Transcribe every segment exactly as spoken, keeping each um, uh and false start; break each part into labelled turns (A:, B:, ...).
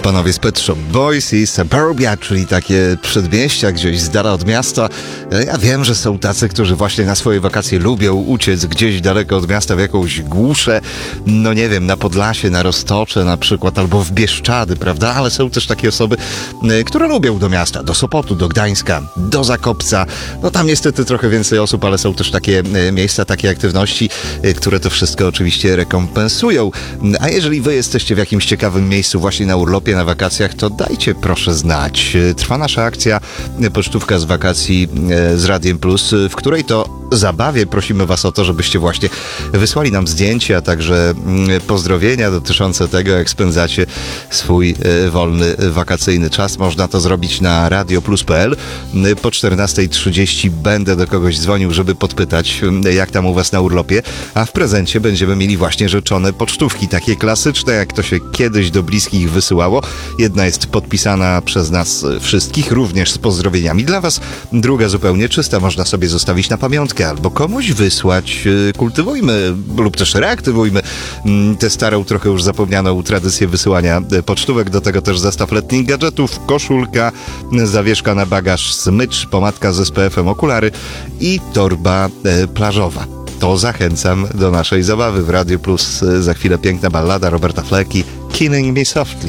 A: Panowie z Pet Shop Boys i Suburbia, czyli takie przedmieścia gdzieś z dala od miasta. Ja wiem, że są tacy, którzy właśnie na swoje wakacje lubią uciec gdzieś daleko od miasta w jakąś głuszę, no nie wiem, na Podlasie, na Roztocze na przykład, albo w Bieszczady, prawda? Ale są też takie osoby, które lubią do miasta, do Sopotu, do Gdańska, do Zakopca. No tam niestety trochę więcej osób, ale są też takie miejsca, takie aktywności, które to wszystko oczywiście rekompensują. A jeżeli wy jesteście w jakimś ciekawym miejscu właśnie na urlopie, na wakacjach, to dajcie proszę znać. Trwa nasza akcja Pocztówka z wakacji z Radiem Plus, w której to zabawie prosimy was o to, żebyście właśnie wysłali nam zdjęcia, a także pozdrowienia dotyczące tego, jak spędzacie swój wolny wakacyjny czas. Można to zrobić na radioplus kropka p l. Po czternastej trzydzieści będę do kogoś dzwonił, żeby podpytać, jak tam u was na urlopie, a w prezencie będziemy mieli właśnie rzeczone pocztówki, takie klasyczne, jak to się kiedyś do bliskich wysyłało. Jedna jest podpisana przez nas wszystkich, również z pozdrowieniami dla was, druga zupełnie czysta, można sobie zostawić na pamiątkę albo komuś wysłać. Kultywujmy lub też reaktywujmy tę starą, trochę już zapomnianą tradycję wysyłania pocztówek. Do tego też zestaw letnich gadżetów, koszulka, zawieszka na bagaż, smycz, pomadka z S P F em, okulary i torba e, plażowa. To zachęcam do naszej zabawy w Radio Plus. Za chwilę piękna ballada Roberta Flecki, Killing Me Softly.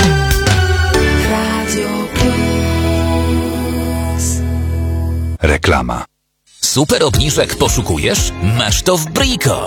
B: Radio Plus.
C: Reklama.
D: Super obniżek poszukujesz? Masz to w Brico.